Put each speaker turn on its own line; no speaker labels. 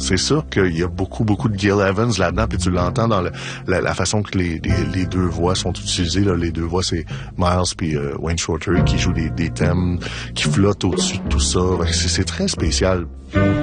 c'est sûr qu'il y a beaucoup de Gil Evans là-dedans, puis tu l'entends dans la façon que les deux voix sont utilisées. Là. Les deux voix, c'est Miles puis Wayne Shorter qui jouent des thèmes qui flottent au-dessus de tout ça. C'est très spécial.